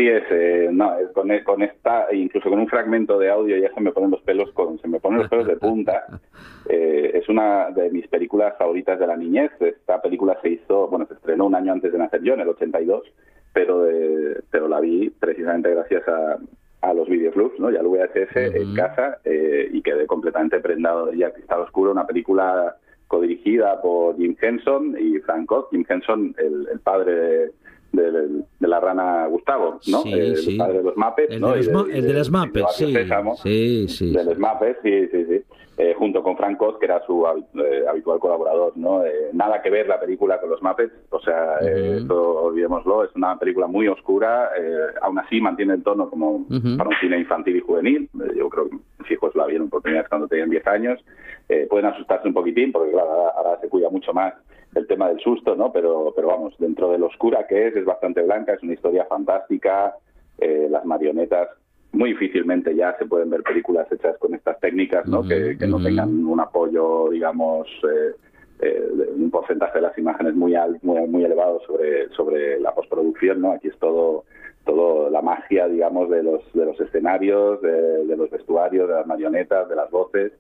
Así es, no, con esta, incluso con un fragmento de audio ya se me ponen los pelos de punta. Es una de mis películas favoritas de la niñez. Esta película se estrenó un año antes de nacer yo, en el 82, pero la vi precisamente gracias a los videoclubs, ¿no? Y al VHS en casa, y quedé completamente prendado de ella. Cristal Oscuro, una película codirigida por Jim Henson y Frank Oz. Jim Henson, el padre de la rana Gustavo, ¿no? Sí, el padre de los Muppets, ¿no? El de los Muppets, sí. De los Muppets, sí. Junto con Frank Oz, que era su habitual colaborador, ¿no? Nada que ver la película con los Muppets, o sea, esto olvidémoslo, es una película muy oscura, aún así mantiene el tono como para un cine infantil y juvenil. Yo creo que mis hijos la vieron por primera vez cuando tenían 10 años. Pueden asustarse un poquitín, porque claro, ahora se cuida mucho más el tema del susto, ¿no? Pero vamos, dentro de lo oscura que es bastante blanca, es una historia fantástica. Las marionetas, muy difícilmente ya se pueden ver películas hechas con estas técnicas, ¿no? Que no tengan un apoyo, digamos, un porcentaje de las imágenes muy elevado sobre la postproducción, ¿no? Aquí es todo la magia, digamos, de los escenarios, de los vestuarios, de las marionetas, de las voces.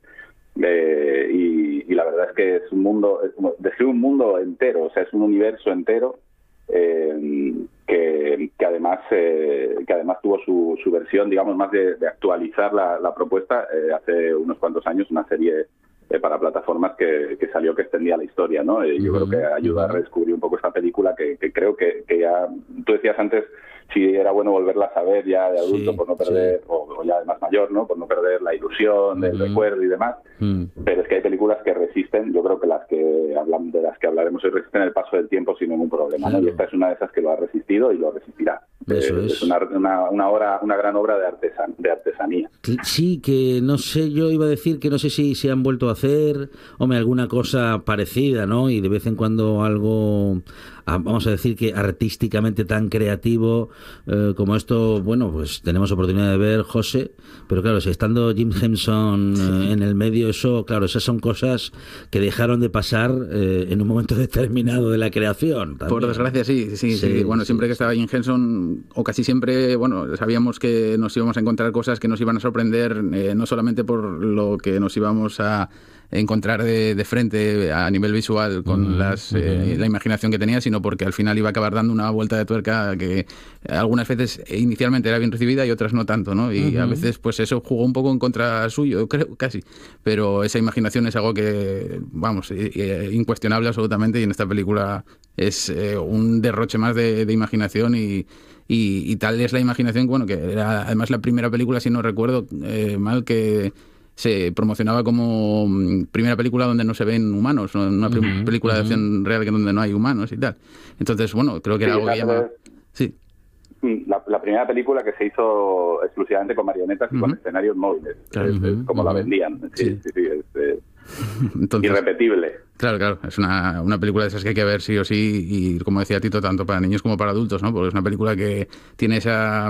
Y la verdad es que es un mundo, describe un mundo entero, o sea, es un universo entero, que además tuvo su versión, digamos, más de actualizar la propuesta hace unos cuantos años, una serie para plataformas que salió, que extendía la historia, ¿no? Yo creo que ayuda a redescubrir un poco esta película que creo que ya, tú decías antes, si era bueno volverla a saber ya de adulto, por no perder, o ya de más mayor, ¿no? Por no perder la ilusión del recuerdo y demás. Pero es que hay películas que resisten, yo creo que de las que hablaremos hoy resisten el paso del tiempo sin ningún problema, ¿no? Y esta es una de esas que lo ha resistido y lo resistirá. Es una gran obra de artesanía. Sí, que no sé, yo iba a decir que no sé si se han vuelto a hacer, alguna cosa parecida, ¿no? Y de vez en cuando algo, vamos a decir que artísticamente tan creativo como esto, bueno, pues tenemos oportunidad de ver, José, pero claro, si estando Jim Henson en el medio, eso, claro, esas son cosas que dejaron de pasar en un momento determinado de la creación. También. Por desgracia, sí. Bueno, siempre que estaba Jim Henson, o casi siempre, bueno, sabíamos que nos íbamos a encontrar cosas que nos iban a sorprender, no solamente por lo que nos íbamos a encontrar de frente a nivel visual con la imaginación que tenía, sino porque al final iba a acabar dando una vuelta de tuerca que algunas veces inicialmente era bien recibida y otras no tanto, ¿no? Y a veces pues eso jugó un poco en contra suyo, creo, casi, pero esa imaginación es algo que, vamos, incuestionable absolutamente, y en esta película es un derroche más de imaginación y tal es la imaginación, bueno, que era además la primera película, si no recuerdo mal, que se promocionaba como primera película donde no se ven humanos, ¿no? Una película de acción real que donde no hay humanos y tal. Entonces, bueno, creo que era algo que llama... Sí. La primera película que se hizo exclusivamente con marionetas y con escenarios móviles, es como la vendían. Sí, entonces, irrepetible. Claro, es una película de esas que hay que ver sí o sí, y como decía Tito, tanto para niños como para adultos, ¿no? Porque es una película que tiene esa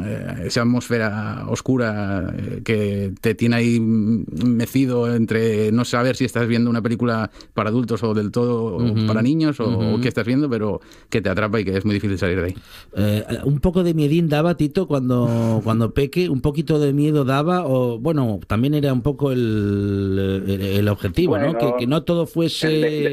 atmósfera oscura que te tiene ahí mecido entre no saber si estás viendo una película para adultos o del todo para niños o qué estás viendo, pero que te atrapa y que es muy difícil salir de ahí. Un poco de miedín daba, Tito, cuando peque, un poquito de miedo daba, o bueno, también era un poco el objetivo, bueno, ¿no? Que no todo fuese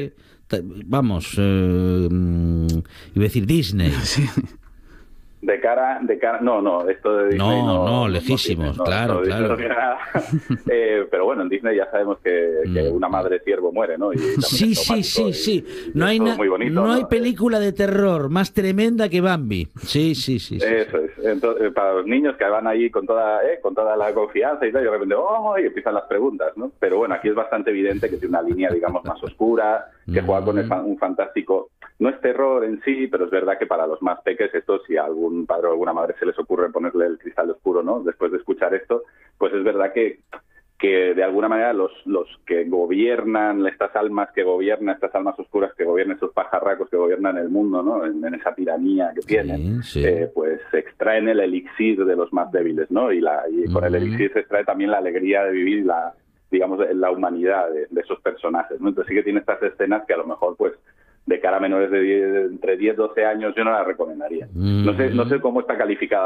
vamos, iba a decir Disney. Sí. De cara, no, esto de Disney no, lejísimos, claro. No tiene nada. Pero bueno, en Disney ya sabemos que una madre ciervo muere, ¿no? Y sí. No hay película de terror más tremenda que Bambi. Sí. Eso es. Entonces, para los niños que van ahí con toda la confianza y tal, y de repente, y empiezan las preguntas, ¿no? Pero bueno, aquí es bastante evidente que tiene una línea, digamos, más oscura, que juega con un fantástico. No es terror en sí, pero es verdad que para los más peques, esto, si a algún padre o alguna madre se les ocurre ponerle el Cristal Oscuro, ¿no? Después de escuchar esto, pues es verdad que de alguna manera los que gobiernan estas almas oscuras que gobiernan estos pajarracos que gobiernan el mundo, ¿no? En esa tiranía que tienen, pues extraen el elixir de los más débiles, ¿no? Y con el elixir se extrae también la alegría de vivir la humanidad de esos personajes, ¿no? Entonces sí que tiene estas escenas que a lo mejor, pues, de cara a menores de entre 10 y 12 años yo no la recomendaría. No sé cómo está calificada